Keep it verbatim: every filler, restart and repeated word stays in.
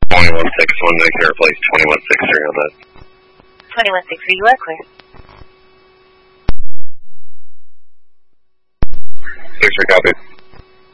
twenty-one six one, make sure replace twenty-one six three on that. twenty-one six three, you are clear. six three, copy.